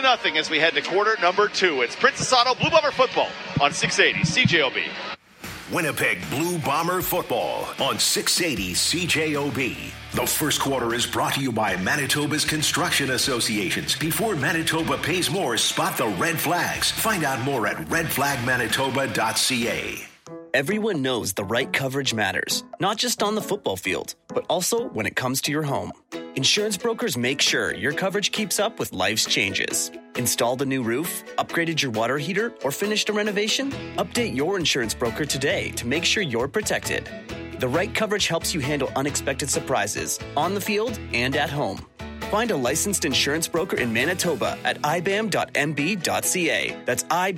3-0 as we head to quarter number 2. It's Princess Auto Blue Bomber football on 680 CJOB. Winnipeg Blue Bomber football on 680 CJOB. The first quarter is brought to you by Manitoba's Construction Associations. Before Manitoba pays more, spot the red flags. Find out more at redflagmanitoba.ca. Everyone knows the right coverage matters, not just on the football field, but also when it comes to your home. Insurance brokers make sure your coverage keeps up with life's changes. Installed a new roof, upgraded your water heater, or finished a renovation? Update your insurance broker today to make sure you're protected. The right coverage helps you handle unexpected surprises on the field and at home. Find a licensed insurance broker in Manitoba at ibam.mb.ca. That's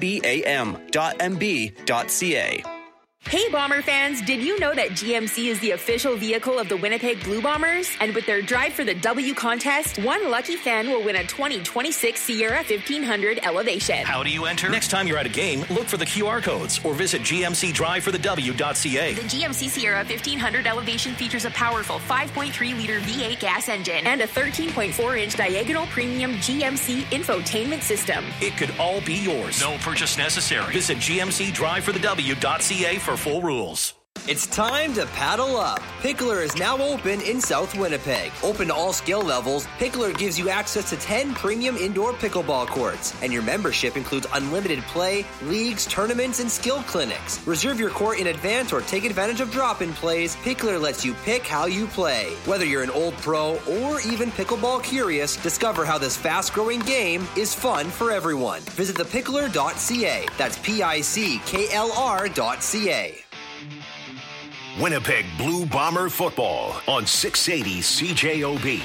ibam.mb.ca. Hey Bomber fans, did you know that GMC is the official vehicle of the Winnipeg Blue Bombers? And with their Drive for the W contest, one lucky fan will win a 2026 Sierra 1500 Elevation. How do you enter? Next time you're at a game, look for the QR codes or visit gmcdriveforthew.ca. The GMC Sierra 1500 Elevation features a powerful 5.3-liter V8 gas engine and a 13.4-inch diagonal premium GMC infotainment system. It could all be yours. No purchase necessary. Visit gmcdriveforthew.ca for full rules. It's time to paddle up. Pickler is now open in South Winnipeg. Open to all skill levels, Pickler gives you access to 10 premium indoor pickleball courts. And your membership includes unlimited play, leagues, tournaments, and skill clinics. Reserve your court in advance or take advantage of drop-in plays. Pickler lets you pick how you play. Whether you're an old pro or even pickleball curious, discover how this fast-growing game is fun for everyone. Visit thepickler.ca. That's PICKLR.ca. Winnipeg Blue Bomber football on 680 CJOB.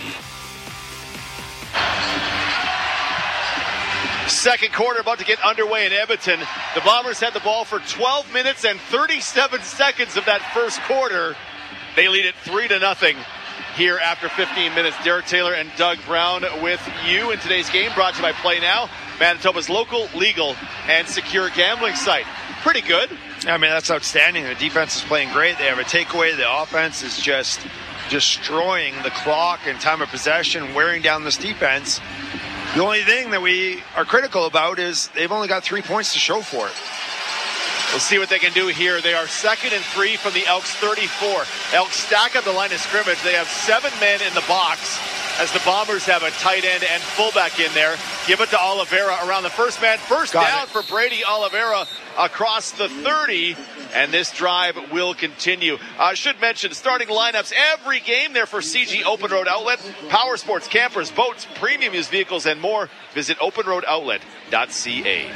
Second quarter about to get underway in Edmonton. The Bombers had the ball for 12 minutes and 37 seconds of that first quarter. They lead it 3-0 here after 15 minutes. Derek Taylor and Doug Brown with you in today's game, brought to you by Play Now, Manitoba's local, legal, and secure gambling site. Pretty good. I mean, that's outstanding. The defense is playing great. They have a takeaway. The offense is just destroying the clock and time of possession, wearing down this defense. The only thing that we are critical about is they've only got 3 points to show for it. We'll see what they can do here. They are 2nd and 3 from the Elks 34. Elks stack up the line of scrimmage. They have 7 men in the box as the Bombers have a tight end and fullback in there. Give it to Oliveira around the first man. First down for Brady Oliveira across the 30, and this drive will continue. I should mention starting lineups every game there for CG Open Road Outlet. Power sports, campers, boats, premium used vehicles, and more. Visit openroadoutlet.ca.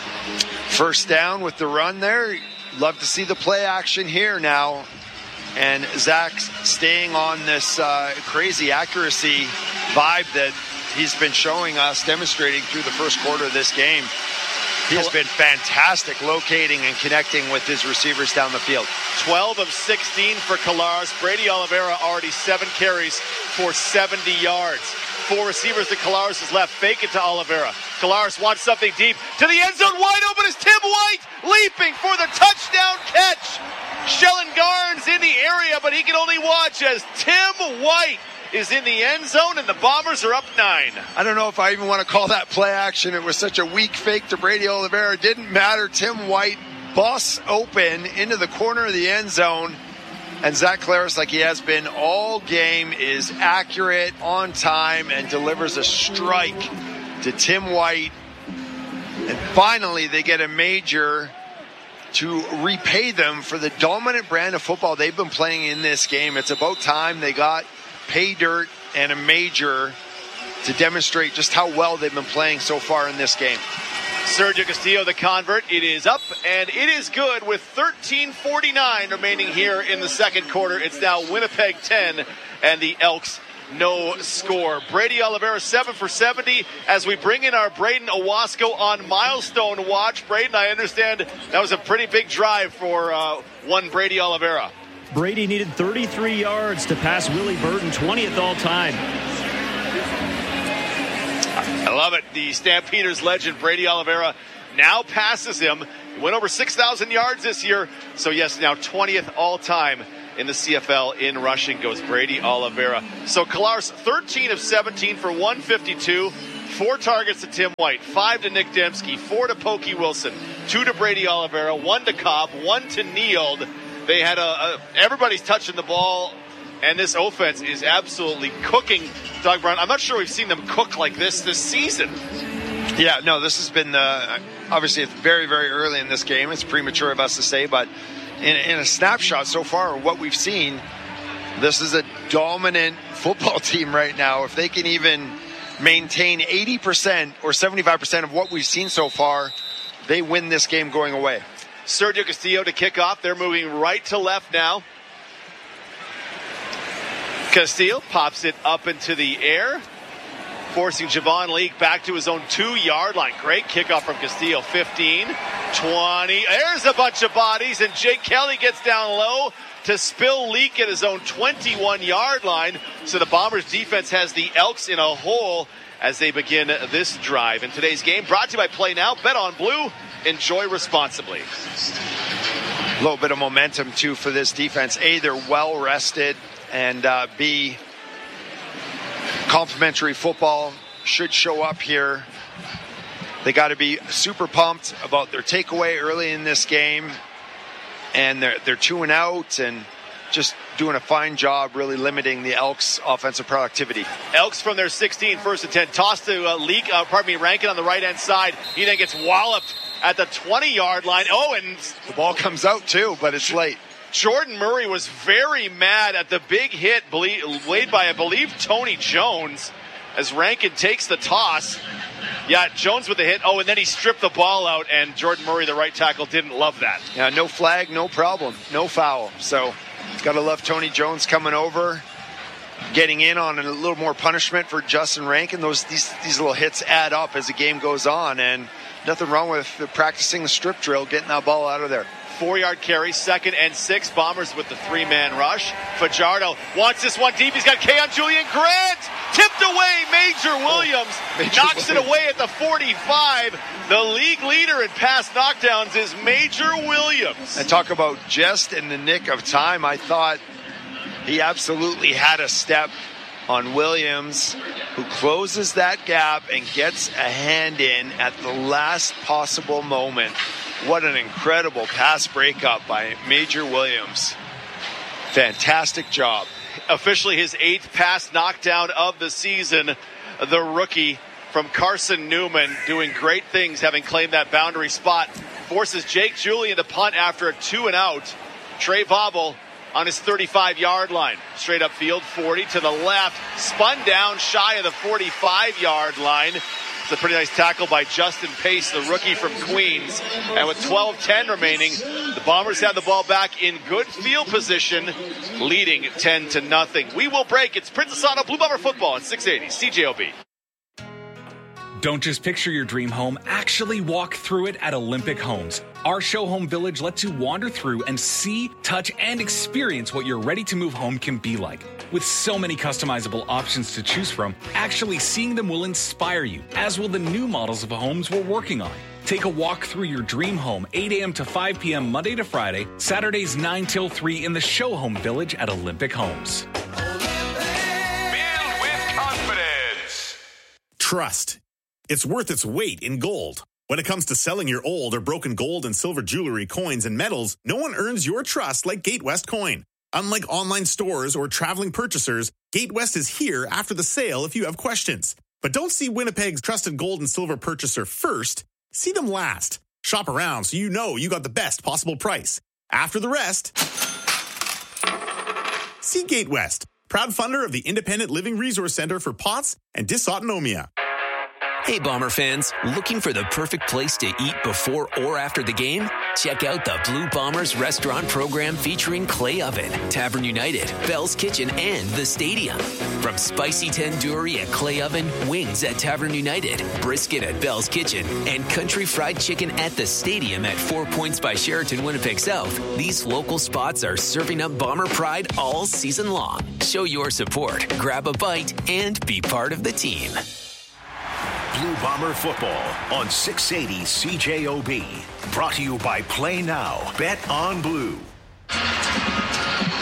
First down with the run there. Love to see the play action here now. And Zach staying on this crazy accuracy vibe that he's been showing us, demonstrating through the first quarter of this game. He has been fantastic locating and connecting with his receivers down the field. 12 of 16 for Collaros. Brady Oliveira already 7 carries for 70 yards. 4 receivers to Collaros' left. Fake it to Oliveira. Collaros wants something deep. To the end zone, wide open is Tim White, leaping for the touchdown catch. Sheldon Garnes in the area, but he can only watch as Tim White is in the end zone, and the Bombers are up 9. I don't know if I even want to call that play action. It was such a weak fake to Brady Oliveira. It didn't matter. Tim White busts open into the corner of the end zone, and Zach Collaros, like he has been all game, is accurate, on time, and delivers a strike to Tim White. And finally, they get a major to repay them for the dominant brand of football they've been playing in this game. It's about time they got pay dirt and a major to demonstrate just how well they've been playing so far in this game. Sergio Castillo, the convert, it is up, and it is good with 13:49 remaining here in the second quarter. It's now Winnipeg 10 and the Elks no score. Brady Oliveira 7 for 70 as we bring in our Braden Owasco on milestone watch. Braden, I understand that was a pretty big drive for one Brady Oliveira. Brady needed 33 yards to pass Willie Burton, 20th all time. I love it. The Stampeders legend Brady Oliveira now passes him. He went over 6,000 yards this year. So yes, now 20th all time in the CFL in rushing goes Brady Oliveira. So Collaros 13 of 17 for 152, 4 targets to Tim White, 5 to Nick Dembski, 4 to Pokey Wilson, 2 to Brady Oliveira, 1 to Cobb, 1 to Neild. They had everybody's touching the ball, and this offense is absolutely cooking Doug Brown. I'm not sure we've seen them cook like this season. Yeah, no, this has been obviously it's very, very early in this game. It's premature of us to say, but in a snapshot so far, what we've seen, this is a dominant football team right now. If they can even maintain 80% or 75% of what we've seen so far, they win this game going away. Sergio Castillo to kick off. They're moving right to left now. Castillo pops it up into the air, forcing Javon Leake back to his own 2-yard line. Great kickoff from Castillo. 15, 20. There's a bunch of bodies, and Jake Kelly gets down low to spill Leake at his own 21-yard line. So the Bombers defense has the Elks in a hole as they begin this drive. In today's game, brought to you by Play Now. Bet on Blue. Enjoy responsibly. A little bit of momentum, too, for this defense. A, they're well rested, and B, complimentary football should show up here. They got to be super pumped about their takeaway early in this game, and they're 2-out and just doing a fine job really limiting the Elks' offensive productivity. Elks from their 16, 1st and 10. Toss to Rankin on the right-hand side. He then gets walloped at the 20-yard line. Oh, and the ball comes out too, but it's late. Jordan Murray was very mad at the big hit laid by, I believe, Tony Jones as Rankin takes the toss. Yeah, Jones with the hit. Oh, and then he stripped the ball out, and Jordan Murray, the right tackle, didn't love that. Yeah, no flag, no problem, no foul. So, got to love Tony Jones coming over, getting in on a little more punishment for Justin Rankin. These little hits add up as the game goes on, and nothing wrong with practicing the strip drill, getting that ball out of there. 4-yard carry, 2nd and 6. Bombers with the 3-man rush. Fajardo wants this one deep. He's got Keon Julian Grant. Tipped away. Major Williams knocks it away at the 45. The league leader in pass knockdowns is Major Williams. And talk about just in the nick of time. I thought he absolutely had a step on Williams, who closes that gap and gets a hand in at the last possible moment. What an incredible pass breakup by Major Williams. Fantastic job. Officially his 8th pass knockdown of the season. The rookie from Carson Newman doing great things, having claimed that boundary spot. Forces Jake Julian to punt after a 2-and-out. Trey Vobble on his 35-yard line. Straight up field, 40 to the left. Spun down shy of the 45-yard line. It's a pretty nice tackle by Justin Pace, the rookie from Queens. And with 12-10 remaining, the Bombers have the ball back in good field position, leading 10-0. We will break. It's Princess Auto Blue Bomber football at 680 CJOB. Don't just picture your dream home, actually walk through it at Olympic Homes. Our show home village lets you wander through and see, touch, and experience what your ready-to-move home can be like. With so many customizable options to choose from, actually seeing them will inspire you, as will the new models of homes we're working on. Take a walk through your dream home, 8 a.m. to 5 p.m. Monday to Friday, Saturdays 9 till 3 in the show home village at Olympic Homes. Build with confidence. Trust. It's worth its weight in gold. When it comes to selling your old or broken gold and silver jewelry, coins, and metals, no one earns your trust like Gatewest Coin. Unlike online stores or traveling purchasers, Gatewest is here after the sale if you have questions. But don't see Winnipeg's trusted gold and silver purchaser first. See them last. Shop around so you know you got the best possible price. After the rest, see Gatewest, proud funder of the Independent Living Resource Center for POTS and Dysautonomia. Hey, Bomber fans, looking for the perfect place to eat before or after the game? Check out the Blue Bombers restaurant program featuring Clay Oven, Tavern United, Bell's Kitchen, and the Stadium. From spicy tandoori at Clay Oven, wings at Tavern United, brisket at Bell's Kitchen, and country fried chicken at the Stadium at 4 Points by Sheraton Winnipeg South, these local spots are serving up Bomber pride all season long. Show your support, grab a bite, and be part of the team. Blue Bomber football on 680 CJOB. Brought to you by Play Now. Bet on Blue.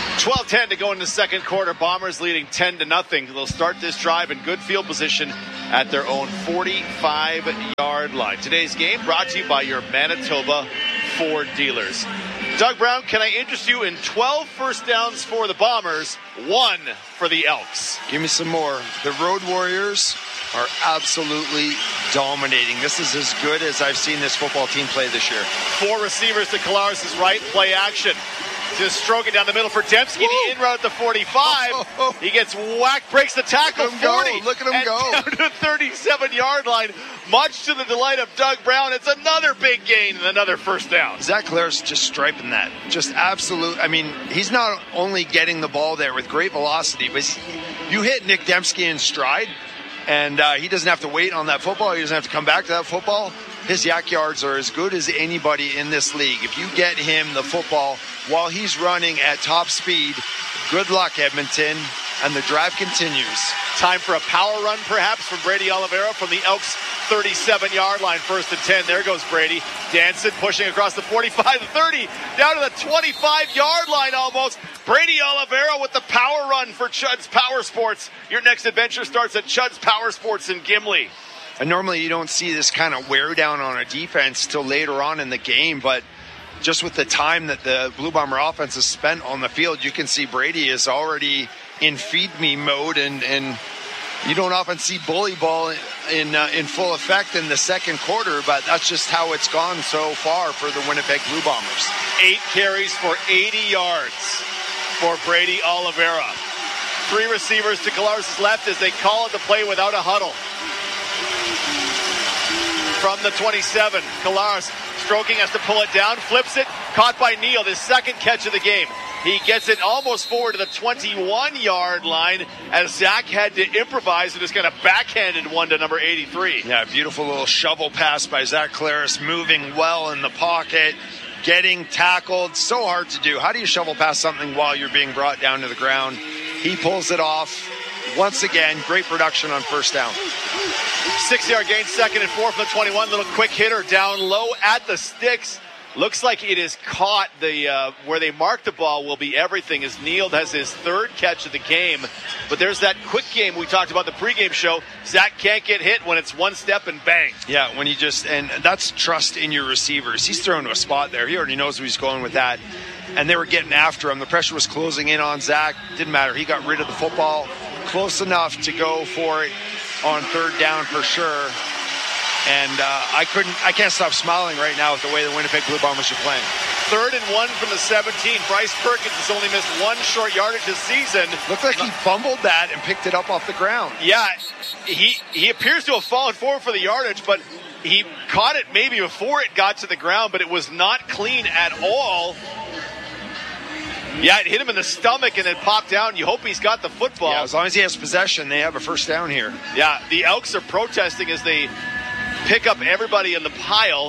12-10 to go in the second quarter. Bombers leading 10-0. They'll start this drive in good field position at their own 45-yard line. Today's game brought to you by your Manitoba Ford dealers. Doug Brown, can I interest you in 12 first downs for the Bombers, 1 for the Elks? Give me some more. The Road Warriors are absolutely dominating. This is as good as I've seen this football team play this year. 4 receivers to Kolaris' right, play action. Just stroking down the middle for Dembski. The in route at the 45. He gets whacked, breaks the tackle. Look at him go. Down to the 37-yard line, much to the delight of Doug Brown. It's another big gain and another first down. Zach Collaros just striping that. Just absolute. I mean, he's not only getting the ball there with great velocity, but you hit Nick Dembski in stride, and he doesn't have to wait on that football. He doesn't have to come back to that football. His yak yards are as good as anybody in this league. If you get him the football while he's running at top speed, good luck, Edmonton. And the drive continues. Time for a power run, perhaps, from Brady Oliveira from the Elks' 37-yard line. 1st and 10. There goes Brady. Danson pushing across the 45, the 30, down to the 25-yard line almost. Brady Oliveira with the power run for Chud's Power Sports. Your next adventure starts at Chud's Power Sports in Gimli. And normally you don't see this kind of wear down on a defense till later on in the game, but just with the time that the Blue Bomber offense has spent on the field, you can see Brady is already in feed me mode, and you don't often see bully ball in full effect in the second quarter, but that's just how it's gone so far for the Winnipeg Blue Bombers. 8 carries for 80 yards for Brady Oliveira. 3 receivers to Kolaris' left as they call it the play without a huddle. From the 27, Kolaris stroking, has to pull it down, flips it, caught by Neal, his second catch of the game. He gets it almost forward to the 21-yard line as Zach had to improvise and just kind of backhanded one to number 83. Yeah, beautiful little shovel pass by Zach Collaros, moving well in the pocket, getting tackled. So hard to do. How do you shovel pass something while you're being brought down to the ground? He pulls it off. Once again, great production on first down. 6-yard gain, 2nd and 4 from the 21. Little quick hitter down low at the sticks. Looks like it is caught. Where they mark the ball will be everything as Neal has his 3rd catch of the game. But there's that quick game we talked about in the pregame show. Zach can't get hit when it's one step and bang. Yeah, and that's trust in your receivers. He's thrown to a spot there. He already knows where he's going with that. And they were getting after him. The pressure was closing in on Zach. Didn't matter. He got rid of the football close enough to go for it on 3rd down for sure. And I can't stop smiling right now with the way the Winnipeg Blue Bombers are playing. 3rd and 1 from the 17. Bryce Perkins has only missed 1 short yardage this season. Looked like he fumbled that and picked it up off the ground. Yeah, he appears to have fallen forward for the yardage, but he caught it maybe before it got to the ground, but it was not clean at all. Yeah, it hit him in the stomach and then popped down. You hope he's got the football. Yeah, as long as he has possession, they have a first down here. Yeah, the Elks are protesting as they pick up everybody in the pile.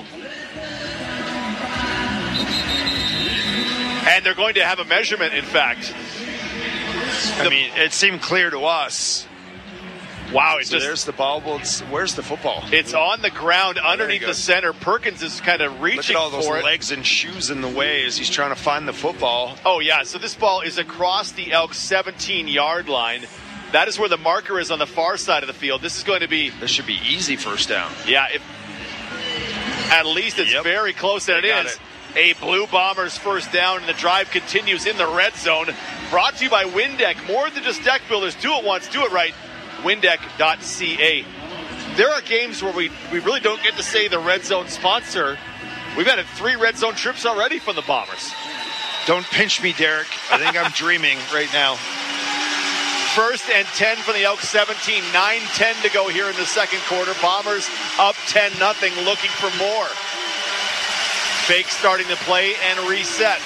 And they're going to have a measurement, in fact. I mean, it seemed clear to us. Wow, there's the ball. Where's the football? It's on the ground underneath the center. Perkins is kind of reaching for it. Look at all those legs and shoes in the way as he's trying to find the football. Oh, yeah. So this ball is across the Elks' 17-yard line. That is where the marker is on the far side of the field. This should be easy first down. Yeah, at least it's very close, and it is. A Blue Bombers first down, and the drive continues in the red zone. Brought to you by Windeck. More than just deck builders. Do it once, do it right. Windeck.ca. There are games where we really don't get to say the red zone sponsor. We've had 3 red zone trips already from the Bombers. Don't pinch me, Derek. I think I'm dreaming right now. 1st and 10 from the Elks 17. 9-10 to go here in the second quarter. Bombers up 10-0, looking for more. Fake starting to play and reset.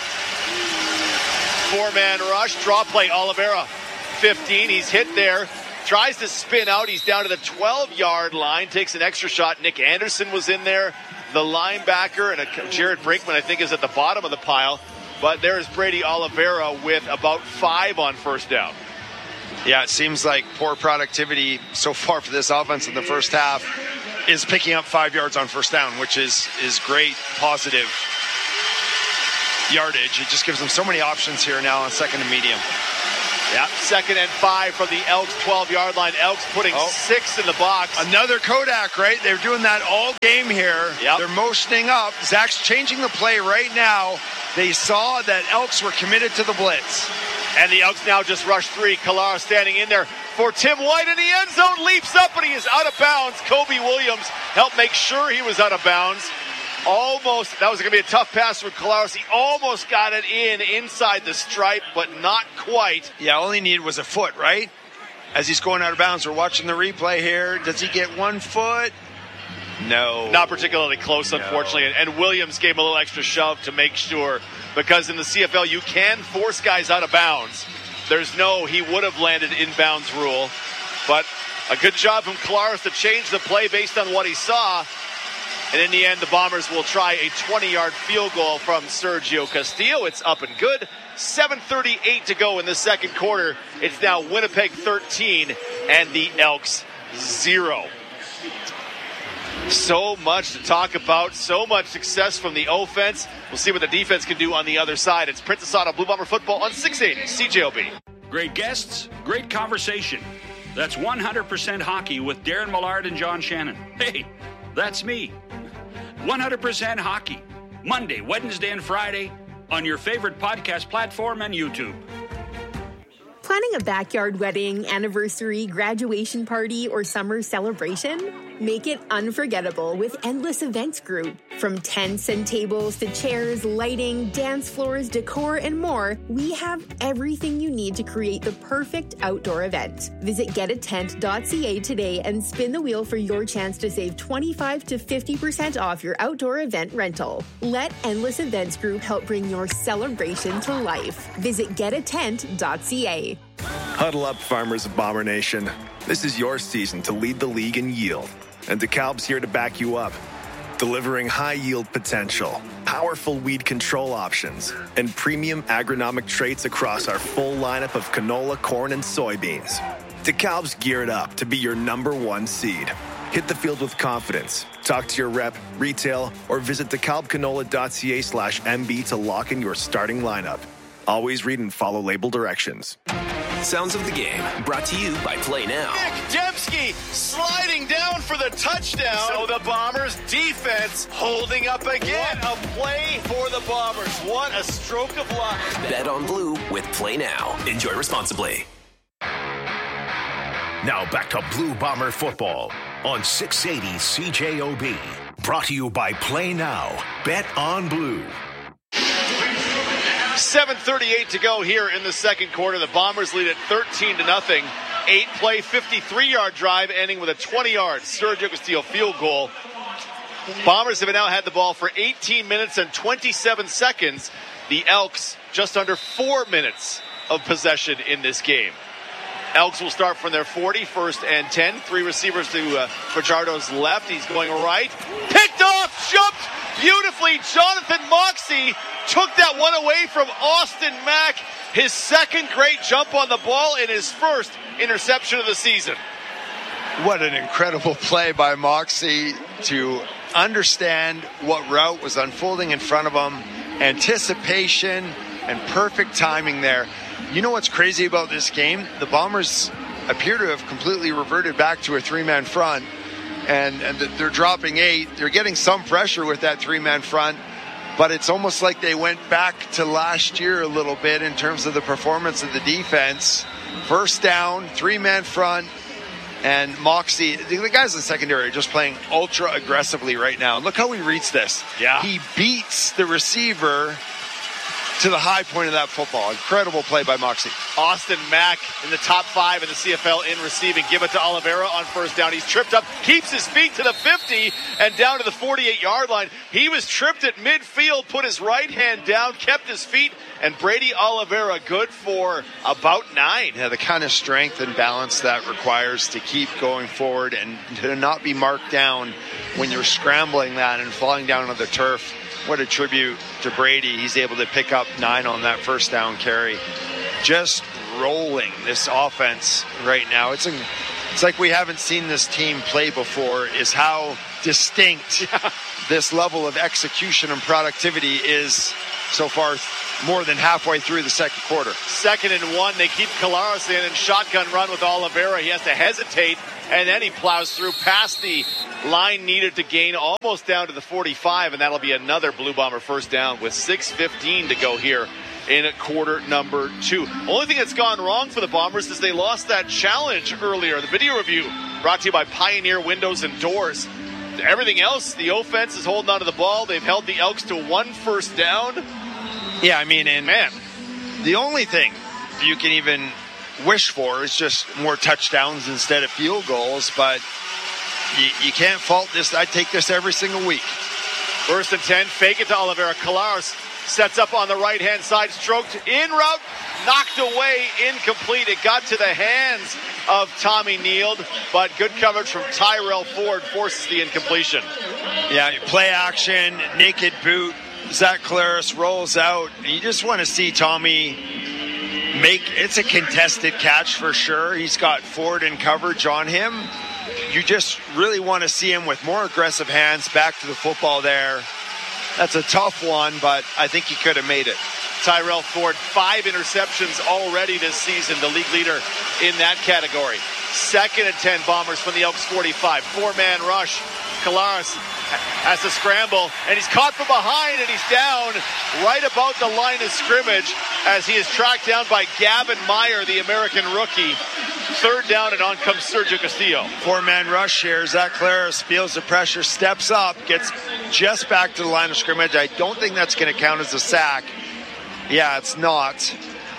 4-man rush, draw play, Oliveira. 15, he's hit there. Tries to spin out. He's down to the 12-yard line. Takes an extra shot. Nick Anderson was in there. The linebacker and Jared Brinkman, I think, is at the bottom of the pile. But there is Brady Oliveira with about 5 on first down. Yeah, it seems like poor productivity so far for this offense in the first half is picking up 5 yards on first down, which is great, positive yardage. It just gives them so many options here now on 2nd and medium. Yeah, 2nd and 5 from the Elks 12-yard line. Elks putting 6 in the box. Another Kodak, right? They're doing that all game here. Yep. They're motioning up. Zach's changing the play right now. They saw that Elks were committed to the blitz. And the Elks now just rush 3. Kalara standing in there for Tim White in the end zone. Leaps up, and he is out of bounds. Kobe Williams helped make sure he was out of bounds. Almost, that was going to be a tough pass for Kalaris. He almost got it inside the stripe, but not quite. Yeah, all he needed was a foot, right? As he's going out of bounds, we're watching the replay here. Does he get 1 foot? No. Not particularly close, unfortunately. And Williams gave him a little extra shove to make sure, because in the CFL, you can force guys out of bounds. There's no he would have landed inbounds rule. But a good job from Kalaris to change the play based on what he saw. And in the end, the Bombers will try a 20-yard field goal from Sergio Castillo. It's up and good. 7:38 to go in the second quarter. It's now Winnipeg 13 and the Elks 0. So much to talk about. So much success from the offense. We'll see what the defense can do on the other side. It's Princess Auto Blue Bomber football on 680 CJOB. Great guests, great conversation. That's 100% hockey with Darren Millard and John Shannon. Hey, that's me. 100% hockey. Monday, Wednesday, and Friday on your favorite podcast platform and YouTube. Planning a backyard wedding, anniversary, graduation party, or summer celebration? Make it unforgettable with Endless Events Group. From tents and tables to chairs, lighting, dance floors, decor, and more, we have everything you need to create the perfect outdoor event. Visit getatent.ca today and spin the wheel for your chance to save 25 to 50% off your outdoor event rental. Let Endless Events Group help bring your celebration to life. Visit getatent.ca. Huddle up, farmers of Bomber Nation. This is your season to lead the league in yield. And DeKalb's here to back you up. Delivering high yield potential, powerful weed control options, and premium agronomic traits across our full lineup of canola, corn, and soybeans. DeKalb's geared up to be your #1 seed. Hit the field with confidence. Talk to your rep, retail, or visit DeKalbCanola.ca/MB to lock in your starting lineup. Always read and follow label directions. Sounds of the game, brought to you by Play Now. Nick Dembski sliding down for the touchdown. So the Bombers defense holding up again. What a play for the Bombers. What a stroke of luck. Bet on Blue with Play Now. Enjoy responsibly. Now back to Blue Bomber football on 680 CJOB. Brought to you by Play Now. Bet on Blue. 7:38 to go here in the second quarter. The Bombers lead at 13-0. 8-play, 53-yard drive ending with a 20-yard Sergio Castillo field goal. Bombers have now had the ball for 18 minutes and 27 seconds. The Elks just under 4 minutes of possession in this game. Elks will start from their 40, 1st and 10. 3 receivers to Fajardo's left. He's going right. Picked off, jumped beautifully. Jonathan Moxey took that one away from Austin Mack. His second great jump on the ball and his first interception of the season. What an incredible play by Moxey to understand what route was unfolding in front of him. Anticipation and perfect timing there. You know what's crazy about this game? The Bombers appear to have completely reverted back to a 3-man front, and they're dropping 8. They're getting some pressure with that 3-man front, but it's almost like they went back to last year a little bit in terms of the performance of the defense. First down, 3-man front, and Moxey, the guys in the secondary are just playing ultra aggressively right now. Look how he reads this. Yeah. He beats the receiver to the high point of that football. Incredible play by Moxey. Austin Mack in the top 5 in the CFL in receiving. Give it to Oliveira on first down. He's tripped up, keeps his feet to the 50 and down to the 48-yard line. He was tripped at midfield, put his right hand down, kept his feet, and Brady Oliveira good for about 9. Yeah, the kind of strength and balance that requires to keep going forward and to not be marked down when you're scrambling that and falling down on the turf. What a tribute to Brady. He's able to pick up 9 on that first down carry. Just rolling this offense right now. It's It's like we haven't seen this team play before, is how distinct this level of execution and productivity is so far, more than halfway through the second quarter. 2nd and 1. They keep Collaros in and shotgun run with Oliveira. He has to hesitate, and then he plows through past the line needed to gain almost down to the 45, and that'll be another Blue Bomber first down with 6:15 to go here in quarter number 2. Only thing that's gone wrong for the Bombers is they lost that challenge earlier. The video review brought to you by Pioneer Windows and Doors. Everything else, the offense is holding on to the ball. They've held the Elks to 1 first down. Yeah, I mean, and man, the only thing you can even wish for is just more touchdowns instead of field goals, but you can't fault this. I take this every single week. 1st and 10, fake it to Oliveira. Collaros sets up on the right-hand side, stroked in route, knocked away, incomplete. It got to the hands of Tommy Neild, but good coverage from Tyrell Ford forces the incompletion. Yeah, play action, naked boot. Zach Collaros rolls out, and you just want to see Tommy it's a contested catch for sure. He's got Ford in coverage on him. You just really want to see him with more aggressive hands back to the football there. That's a tough one, but I think he could have made it. Tyrell Ford, 5 interceptions already this season, the league leader in that category. 2nd and 10, Bombers from the Elks 45. 4-man rush. Collaros has to scramble, and he's caught from behind, and he's down right about the line of scrimmage as he is tracked down by Gavin Meyer, the American rookie. 3rd down, and on comes Sergio Castillo. 4-man rush here. Zach Collaros feels the pressure, steps up, gets just back to the line of scrimmage. I don't think that's going to count as a sack. Yeah, it's not.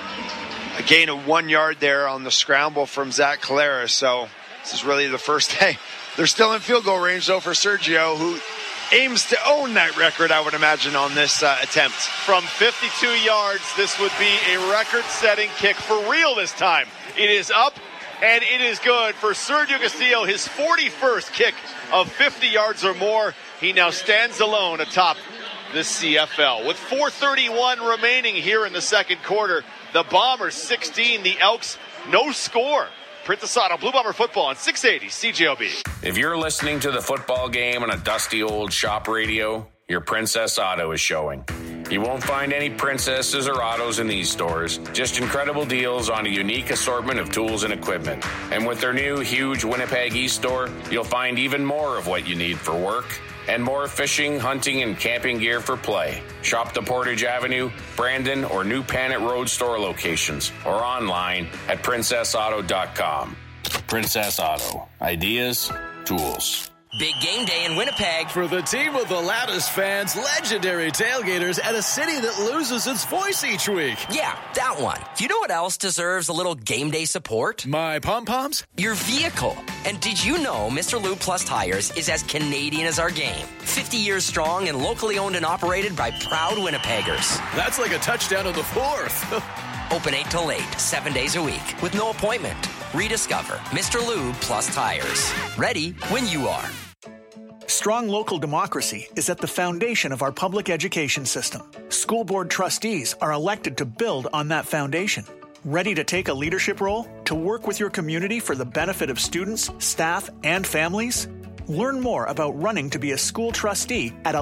A gain of 1 yard there on the scramble from Zach Collaros. So this is really the first day. They're still in field goal range, though, for Sergio, who aims to own that record, I would imagine, on this attempt. From 52 yards, this would be a record-setting kick for real this time. It is up, and it is good for Sergio Castillo, his 41st kick of 50 yards or more. He now stands alone atop the CFL. With 4:31 remaining here in the second quarter, the Bombers 16, the Elks no score. Princess Auto, Blue Bomber football on 680 CJOB. If you're listening to the football game on a dusty old shop radio, your Princess Auto is showing. You won't find any princesses or autos in these stores, just incredible deals on a unique assortment of tools and equipment. And with their new huge Winnipeg East store, you'll find even more of what you need for work and more fishing, hunting, and camping gear for play. Shop the Portage Avenue, Brandon, or New Panet Road store locations or online at princessauto.com. Princess Auto. Ideas, tools. Big game day in Winnipeg. For the team of the loudest fans, legendary tailgaters, and a city that loses its voice each week. Yeah, that one. You know what else deserves a little game day support? My pom-poms? Your vehicle. And did you know Mr. Lube Plus Tires is as Canadian as our game? 50 years strong and locally owned and operated by proud Winnipeggers. That's like a touchdown on the 4th. Open 8 till 8, 7 days a week, with no appointment. Rediscover Mr. Lube Plus Tires. Ready when you are. Strong local democracy is at the foundation of our public education system. School board trustees are elected to build on that foundation. Ready to take a leadership role to work with your community for the benefit of students, staff, and families? Learn more about running to be a school trustee at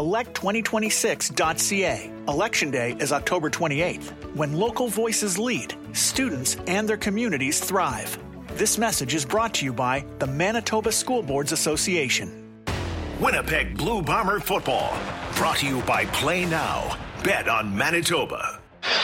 elect2026.ca. Election Day is October 28th. When local voices lead, students and their communities thrive. This message is brought to you by the Manitoba School Boards Association. Winnipeg Blue Bomber football, brought to you by Play Now. Bet on Manitoba.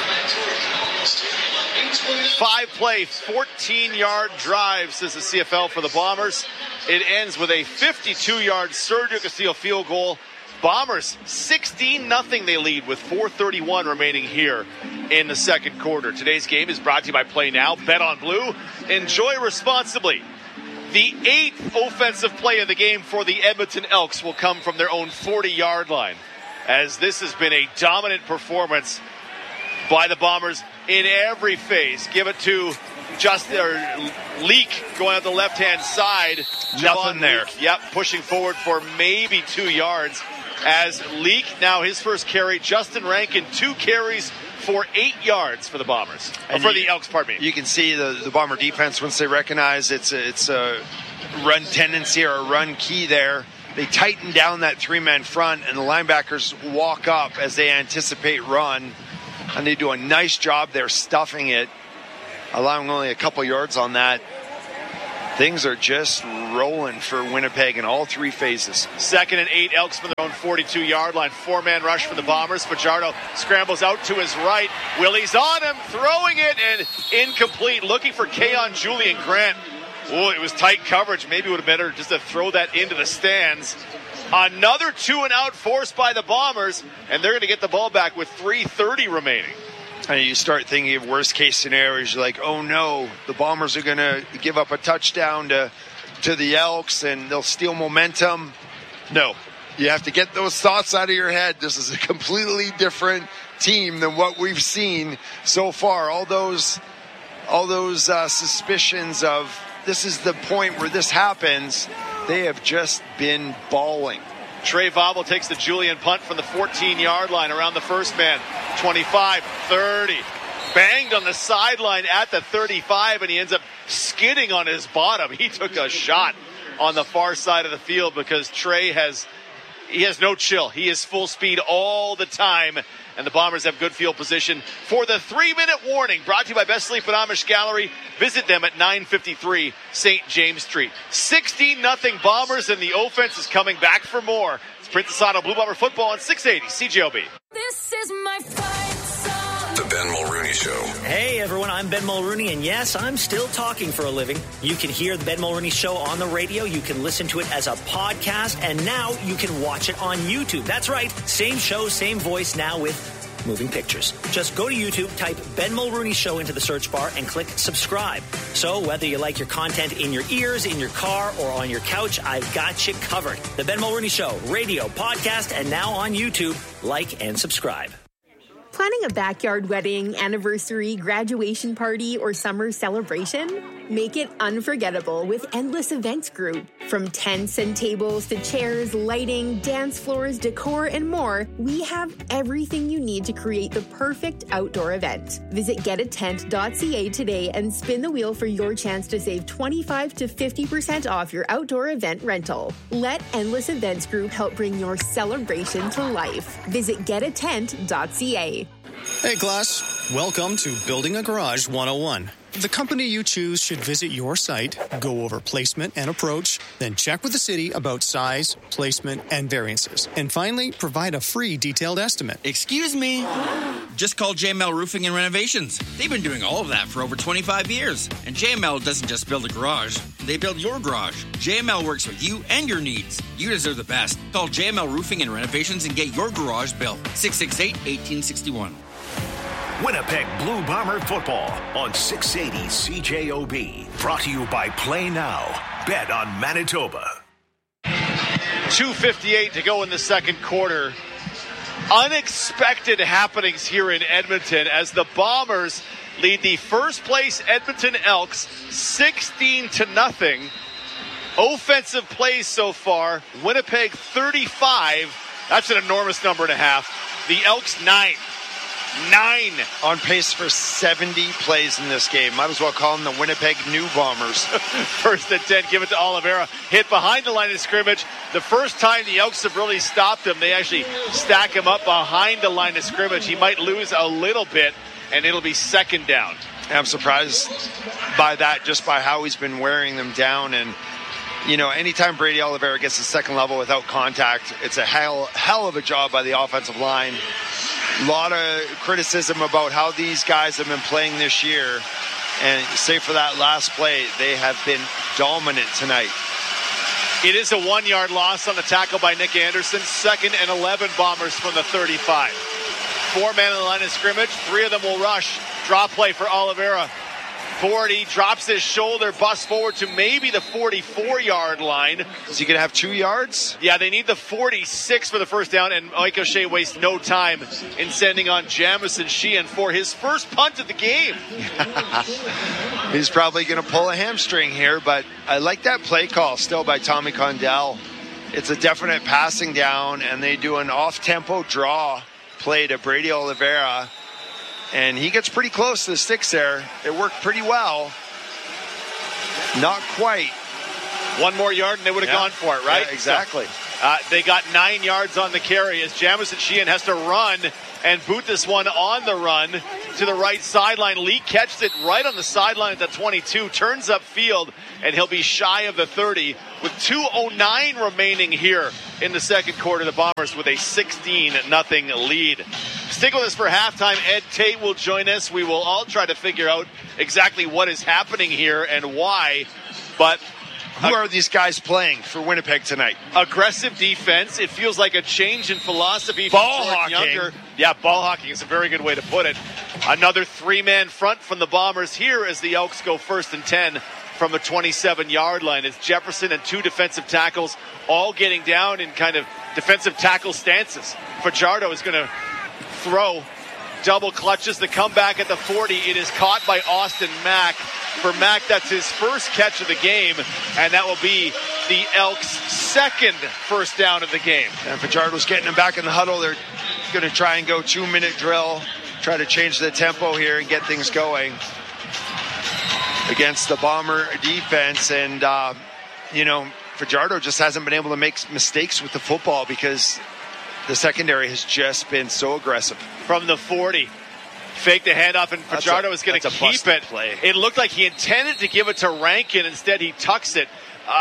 5-play, 14-yard drive, says the CFL for the Bombers. It ends with a 52-yard Sergio Castillo field goal. Bombers 16-0 they lead with 4:31 remaining here in the second quarter. Today's game is brought to you by Play Now. Bet on Blue. Enjoy responsibly. The 8th offensive play of the game for the Edmonton Elks will come from their own 40-yard line, as this has been a dominant performance by the Bombers in every phase. Give it to Leak going out the left-hand side. Nothing there. Leak, yep, pushing forward for maybe 2 yards. As Leak, now his first carry. Justin Rankin, 2 carries for 8 yards for the Bombers. For the Elks, pardon me. You can see the Bomber defense, once they recognize it's a run tendency or a run key there, they tighten down that three-man front, and the linebackers walk up as they anticipate run, and they do a nice job there stuffing it, allowing only a couple yards on that. Things are just rolling for Winnipeg in all three phases. 2nd and 8, Elks from their own 42-yard line. 4-man rush for the Bombers. Fajardo scrambles out to his right. Willie's on him, throwing it, and incomplete. Looking for Keon Julian Grant. Oh, it was tight coverage. Maybe it would have been better just to throw that into the stands. Another 2-and-out forced by the Bombers, and they're going to get the ball back with 3:30 remaining. And you start thinking of worst-case scenarios. You're like, oh, no, the Bombers are going to give up a touchdown to the Elks, and they'll steal momentum. No, you have to get those thoughts out of your head. This is a completely different team than what we've seen so far. All those suspicions of this is the point where this happens, they have just been balling. Trey Vobble takes the Julian punt from the 14-yard line around the first man. 25, 30. Banged on the sideline at the 35, and he ends up skidding on his bottom. He took a shot on the far side of the field because Trey has no chill. He is full speed all the time, and the Bombers have good field position for the 3-minute warning. Brought to you by Best Sleep and Amish Gallery. Visit them at 953 St. James Street. 16-0 Bombers, and the offense is coming back for more. It's Princess Auto Blue Bomber football on 680 CJOB. This is my fight song. The Ben Mulrooney Show. Hey everyone, I'm Ben Mulrooney, and yes, I'm still talking for a living. You can hear the Ben Mulrooney Show on the radio, you can listen to it as a podcast, and now you can watch it on YouTube. That's right, same show, same voice, now with moving pictures. Just go to YouTube, type Ben Mulrooney Show into the search bar, and click subscribe. So whether you like your content in your ears, in your car, or on your couch, I've got you covered. The Ben Mulrooney Show, radio, podcast, and now on YouTube. Like and subscribe. Planning a backyard wedding, anniversary, graduation party, or summer celebration? Make it unforgettable with Endless Events Group. From tents and tables to chairs, lighting, dance floors, decor, and more, we have everything you need to create the perfect outdoor event. Visit getatent.ca today and spin the wheel for your chance to save 25 to 50% off your outdoor event rental. Let Endless Events Group help bring your celebration to life. Visit getatent.ca. Hey class, welcome to Building a Garage 101. The company you choose should visit your site, go over placement and approach, then check with the city about size, placement, and variances. And finally, provide a free detailed estimate. Excuse me. Just call JML Roofing and Renovations. They've been doing all of that for over 25 years. And JML doesn't just build a garage, they build your garage. JML works with you and your needs. You deserve the best. Call JML Roofing and Renovations and get your garage built. 668-1861. Winnipeg Blue Bomber football on 680 CJOB. Brought to you by Play Now. Bet on Manitoba. 2:58 to go in the second quarter. Unexpected happenings here in Edmonton as the Bombers lead the first place Edmonton Elks 16-0. Offensive plays so far. Winnipeg 35. That's an enormous number and a half. The Elks 9. On pace for 70 plays in this game. Might as well call them the Winnipeg New Bombers. First and 10, give it to Oliveira. Hit behind the line of scrimmage. The first time the Elks have really stopped him, they actually stack him up behind the line of scrimmage. He might lose a little bit, and it'll be second down. I'm surprised by that, just by how he's been wearing them down. And, you know, anytime Brady Oliveira gets to second level without contact, it's a hell of a job by the offensive line. A lot of criticism about how these guys have been playing this year. And save for that last play, they have been dominant tonight. It is a 1-yard loss on the tackle by Nick Anderson. 2nd and 11 Bombers from the 35. 4-man on the line of scrimmage. 3 of them will rush. Draw play for Oliveira. 40, drops his shoulder, busts forward to maybe the 44-yard line. Is he going to have 2 yards? Yeah, they need the 46 for the first down, and Mike O'Shea wastes no time in sending on Jamison Sheehan for his first punt of the game. He's probably going to pull a hamstring here, but I like that play call still by Tommy Condell. It's a definite passing down, and they do an off-tempo draw play to Brady Oliveira. and he gets pretty close to the sticks there. It worked pretty well. Not quite. One more yard and they would have gone for it, right? Yeah, exactly. So, they got 9 yards on the carry as Jamison Sheehan has to run and boot this one on the run to the right sideline. Lee catches it right on the sideline at the 22, turns upfield, and he'll be shy of the 30 with 2:09 remaining here in the second quarter. The Bombers with a 16-0 lead. Stick with us for halftime. Ed Tate will join us. We will all try to figure out exactly what is happening here and why. But who are these guys playing for Winnipeg tonight? Aggressive defense. It feels like a change in philosophy. Ball hawking. Younger. Yeah, ball hawking is a very good way to put it. Another 3-man front from the Bombers here as the Elks go 1st and 10 from the 27-yard line. It's Jefferson and 2 defensive tackles all getting down in kind of defensive tackle stances. Fajardo is going to throw. Double clutches the comeback at the 40. It is caught by Austin Mack. For Mack, that's his first catch of the game, and that will be the Elks' second first down of the game. And Fajardo's getting him back in the huddle. They're going to try and go 2-minute drill, try to change the tempo here and get things going against the Bomber defense. And, Fajardo just hasn't been able to make mistakes with the football because the secondary has just been so aggressive. From the 40. Fake the handoff, and Fajardo is going to keep it. Play. It looked like he intended to give it to Rankin. Instead, he tucks it.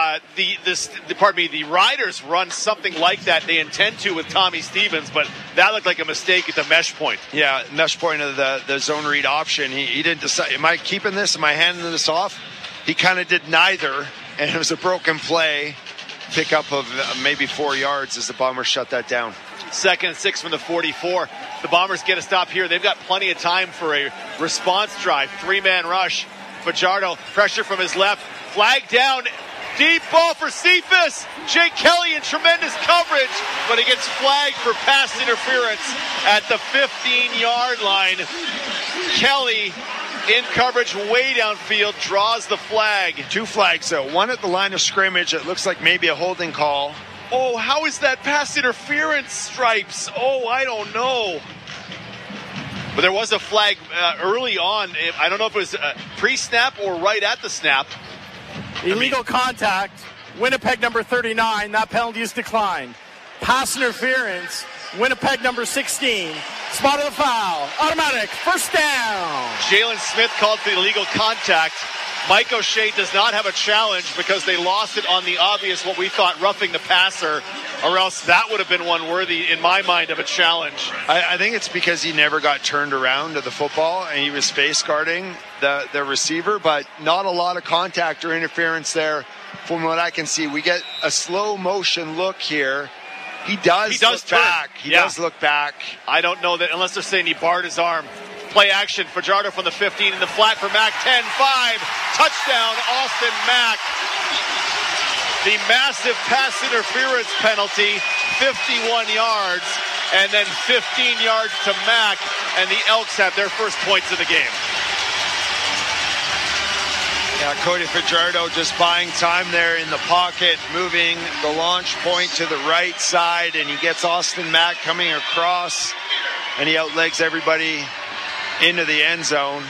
The Riders run something like that. They intend to with Tommy Stevens, but that looked like a mistake at the mesh point. Yeah, mesh point of the zone read option. He didn't decide, am I keeping this? Am I handing this off? He kind of did neither, and it was a broken play. Pickup of maybe 4 yards as the Bombers shut that down. 2nd and 6 from the 44. The Bombers get a stop here. They've got plenty of time for a response drive. 3-man rush. Fajardo, pressure from his left. Flag down. Deep ball for Cephas. Jake Kelly in tremendous coverage, but he gets flagged for pass interference at the 15-yard line. Kelly in coverage way downfield, draws the flag. 2 flags, though. One at the line of scrimmage. It looks like maybe a holding call. Oh, how is that pass interference, Stripes? Oh, I don't know. But there was a flag early on. I don't know if it was pre-snap or right at the snap. Illegal contact. Winnipeg number 39. That penalty is declined. Pass interference. Winnipeg number 16. Spot of the foul. Automatic. First down. Jalen Smith called for the illegal contact. Mike O'Shea does not have a challenge because they lost it on the obvious, what we thought, roughing the passer, or else that would have been one worthy, in my mind, of a challenge. I think it's because he never got turned around to the football and he was face guarding the receiver, but not a lot of contact or interference there from what I can see. We get a slow motion look here. He does look back. He does look back. I don't know that unless they're saying he barred his arm. Play action. Fajardo from the 15 in the flat for Mack. 10-5. Touchdown, Austin Mack. The massive pass interference penalty, 51 yards, and then 15 yards to Mack, and the Elks have their first points of the game. Yeah, Cody Fajardo just buying time there in the pocket, moving the launch point to the right side, and he gets Austin Mack coming across, and he outlegs everybody into the end zone.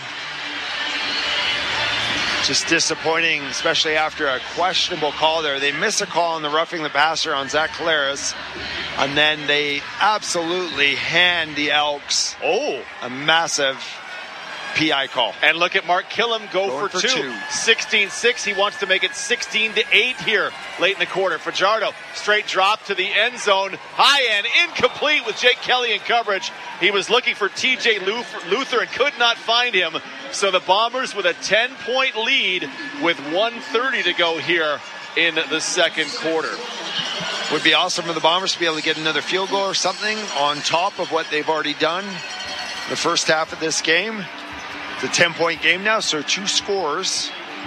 Just disappointing, especially after a questionable call there. They miss a call on the roughing the passer on Zach Collaros, and then they absolutely hand the Elks a massive PI call. And look at Mark Killam go for two. 16-6. He wants to make it 16-8 here late in the quarter. Fajardo, straight drop to the end zone. High end, incomplete with Jake Kelly in coverage. He was looking for TJ Luther and could not find him. So the Bombers with a 10-point lead with 1:30 to go here in the second quarter. Would be awesome for the Bombers to be able to get another field goal or something on top of what they've already done the first half of this game. It's a 10-point game now, so 2 scores.